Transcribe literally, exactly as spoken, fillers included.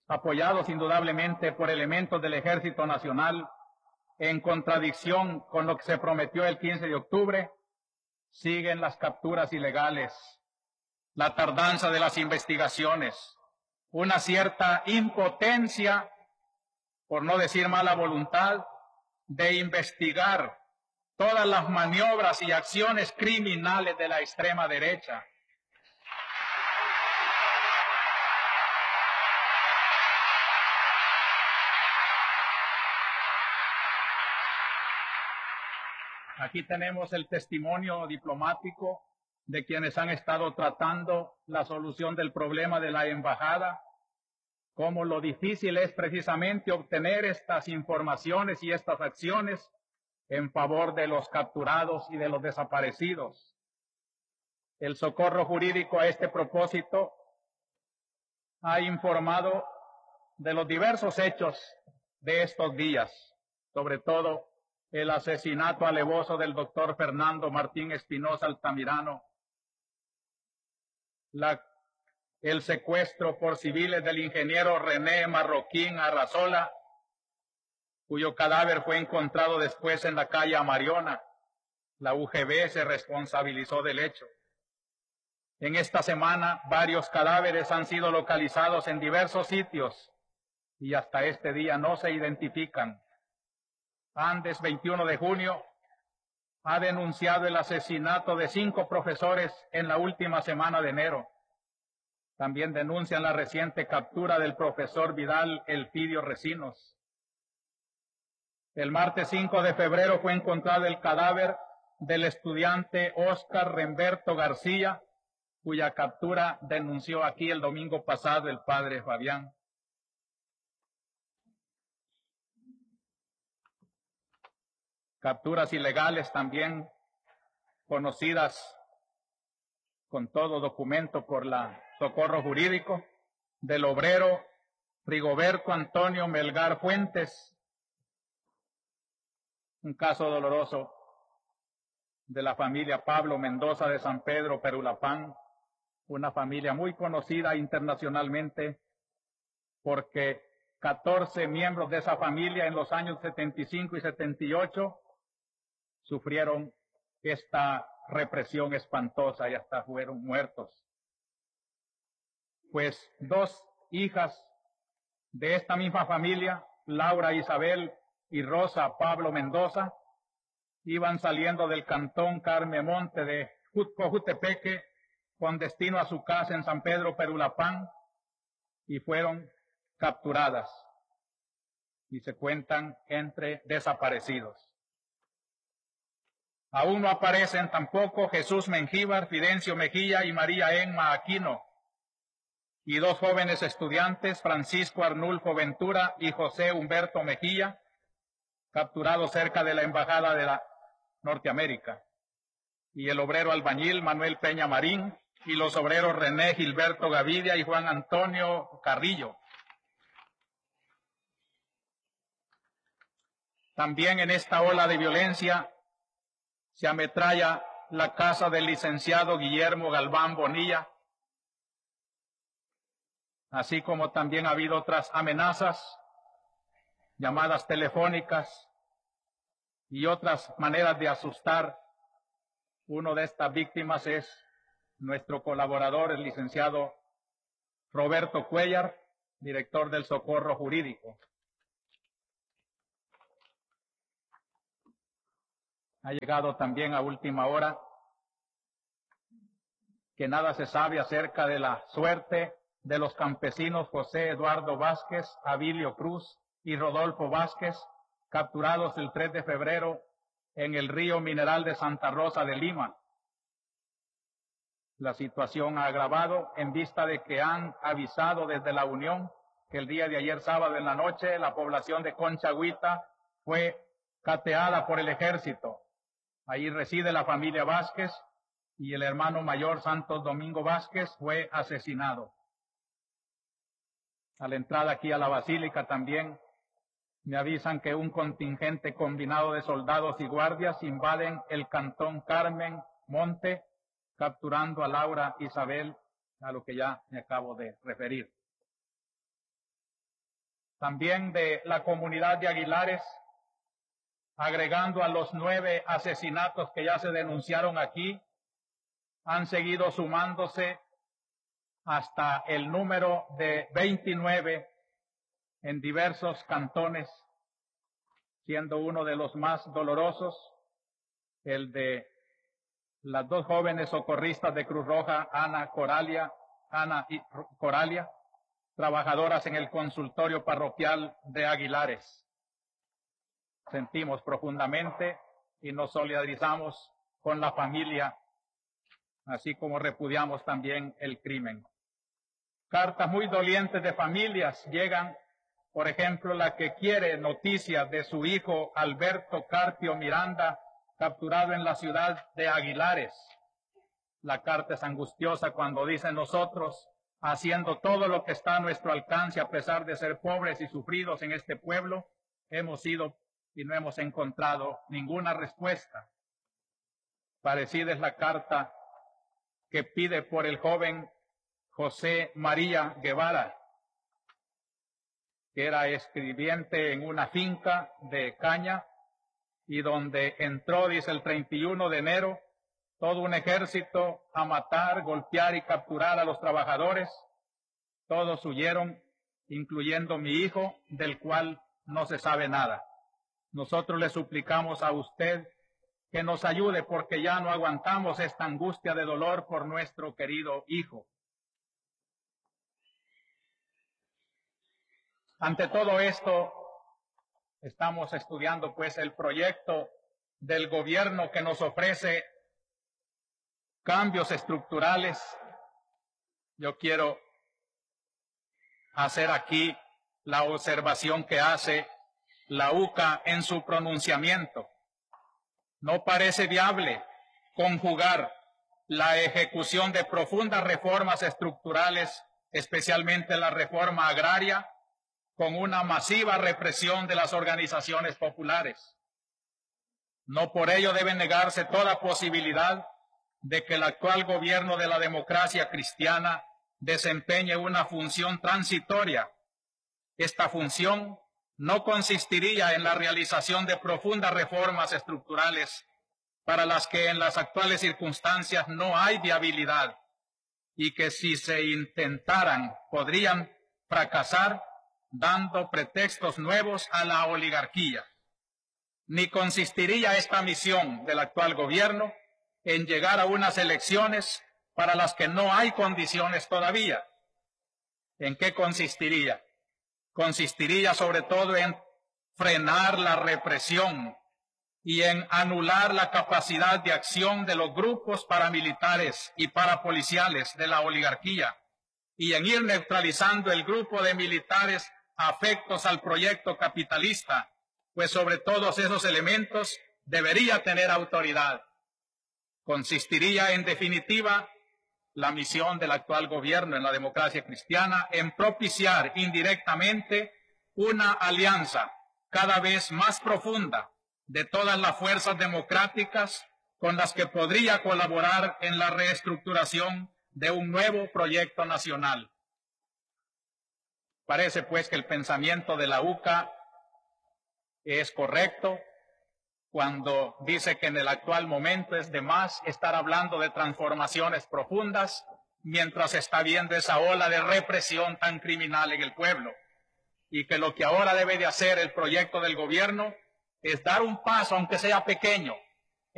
apoyados indudablemente por elementos del Ejército Nacional, en contradicción con lo que se prometió el quince de octubre, siguen las capturas ilegales, la tardanza de las investigaciones, una cierta impotencia, por no decir mala voluntad, de investigar todas las maniobras y acciones criminales de la extrema derecha. Aquí tenemos el testimonio diplomático de quienes han estado tratando la solución del problema de la embajada, cómo lo difícil es precisamente obtener estas informaciones y estas acciones en favor de los capturados y de los desaparecidos. El socorro jurídico a este propósito ha informado de los diversos hechos de estos días, sobre todo el asesinato alevoso del doctor Fernando Martín Espinosa Altamirano, la, el secuestro por civiles del ingeniero René Marroquín Arrazola, cuyo cadáver fue encontrado después en la calle Amariona. La U G B se responsabilizó del hecho. En esta semana, varios cadáveres han sido localizados en diversos sitios y hasta este día no se identifican. Andes, veintiuno de junio, ha denunciado el asesinato de cinco profesores en la última semana de enero. También denuncian la reciente captura del profesor Vidal Elpidio Recinos. El martes cinco de febrero fue encontrado el cadáver del estudiante Óscar Remberto García, cuya captura denunció aquí el domingo pasado el padre Fabián. Capturas ilegales también conocidas con todo documento por la socorro jurídico del obrero Rigoberto Antonio Melgar Fuentes, un caso doloroso de la familia Pablo Mendoza de San Pedro Perulapán, una familia muy conocida internacionalmente porque catorce miembros de esa familia en los años setenta y cinco y setenta y ocho sufrieron esta represión espantosa y hasta fueron muertos. Pues dos hijas de esta misma familia, Laura Isabel y Rosa Pablo Mendoza, iban saliendo del cantón Carmemonte de Cojutepeque con destino a su casa en San Pedro Perulapán y fueron capturadas y se cuentan entre desaparecidos. Aún no aparecen tampoco Jesús Mengíbar, Fidencio Mejía y María Emma Aquino, y dos jóvenes estudiantes, Francisco Arnulfo Ventura y José Humberto Mejía, capturados cerca de la Embajada de la Norteamérica, y el obrero albañil Manuel Peña Marín, y los obreros René Gilberto Gavidia y Juan Antonio Carrillo. También en esta ola de violencia se ametralla la casa del licenciado Guillermo Galván Bonilla, así como también ha habido otras amenazas, llamadas telefónicas y otras maneras de asustar. Uno de estas víctimas es nuestro colaborador, el licenciado Roberto Cuellar, director del Socorro Jurídico. Ha llegado también a última hora que nada se sabe acerca de la suerte de los campesinos José Eduardo Vázquez, Abilio Cruz y Rodolfo Vázquez, capturados el tres de febrero en el río Mineral de Santa Rosa de Lima. La situación ha agravado en vista de que han avisado desde la Unión que el día de ayer sábado en la noche la población de Conchagüita fue cateada por el ejército. Ahí reside la familia Vázquez y el hermano mayor Santos Domingo Vázquez fue asesinado. A la entrada aquí a la basílica también me avisan que un contingente combinado de soldados y guardias invaden el cantón Carmen Monte, capturando a Laura Isabel, a lo que ya me acabo de referir. también de la comunidad de Aguilares, agregando a los nueve asesinatos que ya se denunciaron aquí, han seguido sumándose hasta el número de veintinueve en diversos cantones, siendo uno de los más dolorosos el de las dos jóvenes socorristas de Cruz Roja, Ana Coralia, Ana y Coralia, trabajadoras en el consultorio parroquial de Aguilares. Sentimos profundamente y nos solidarizamos con la familia, así como repudiamos también el crimen. Cartas muy dolientes de familias llegan, por ejemplo, la que quiere noticias de su hijo Alberto Carpio Miranda, capturado en la ciudad de Aguilares. La carta es angustiosa cuando dice: nosotros, haciendo todo lo que está a nuestro alcance, a pesar de ser pobres y sufridos en este pueblo, hemos ido y no hemos encontrado ninguna respuesta. Parecida es la carta que pide por el joven José María Guevara, que era escribiente en una finca de caña y donde entró, dice, el treinta y uno de enero, todo un ejército a matar, golpear y capturar a los trabajadores. Todos huyeron, incluyendo mi hijo, del cual no se sabe nada. Nosotros le suplicamos a usted que nos ayude porque ya no aguantamos esta angustia de dolor por nuestro querido hijo. Ante todo esto, estamos estudiando pues el proyecto del gobierno que nos ofrece cambios estructurales. Yo quiero hacer aquí la observación que hace la U C A en su pronunciamiento. No parece viable conjugar la ejecución de profundas reformas estructurales, especialmente la reforma agraria, con una masiva represión de las organizaciones populares. No por ello debe negarse toda posibilidad de que el actual gobierno de la democracia cristiana desempeñe una función transitoria. Esta función no consistiría en la realización de profundas reformas estructurales para las que en las actuales circunstancias no hay viabilidad y que si se intentaran podrían fracasar dando pretextos nuevos a la oligarquía. Ni consistiría esta misión del actual gobierno en llegar a unas elecciones para las que no hay condiciones todavía. ¿En qué consistiría? Consistiría sobre todo en frenar la represión y en anular la capacidad de acción de los grupos paramilitares y parapoliciales de la oligarquía y en ir neutralizando el grupo de militares afectos al proyecto capitalista, pues sobre todos esos elementos debería tener autoridad. Consistiría, en definitiva, la misión del actual gobierno en la democracia cristiana en propiciar indirectamente una alianza cada vez más profunda de todas las fuerzas democráticas con las que podría colaborar en la reestructuración de un nuevo proyecto nacional. Parece pues que el pensamiento de la U C A es correcto cuando dice que en el actual momento es de más estar hablando de transformaciones profundas mientras se está viendo esa ola de represión tan criminal en el pueblo, y que lo que ahora debe de hacer el proyecto del gobierno es dar un paso, aunque sea pequeño,